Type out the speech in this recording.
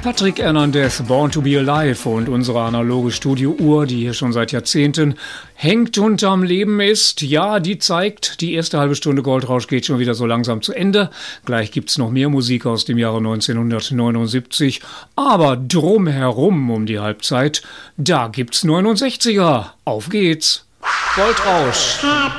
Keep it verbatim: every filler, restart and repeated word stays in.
Patrick Hernandez, Born to be Alive, und unsere analoge Studio-Uhr, die hier schon seit Jahrzehnten hängt und am Leben ist, ja, die zeigt, die erste halbe Stunde Goldrausch geht schon wieder so langsam zu Ende. Gleich gibt's noch mehr Musik aus dem Jahre neunzehnhundertneunundsiebzig, aber drumherum um die Halbzeit, da gibt's neunundsechziger. Auf geht's! Goldrausch!